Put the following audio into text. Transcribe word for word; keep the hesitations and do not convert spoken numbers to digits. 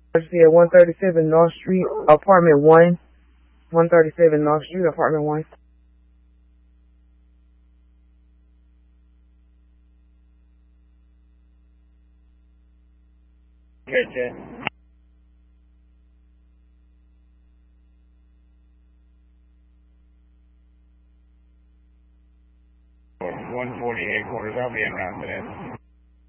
Emergency at one thirty-seven North Street, apartment one. one thirty-seven North Street, apartment one. Gotcha. one forty-eight quarters, I'll be in around today.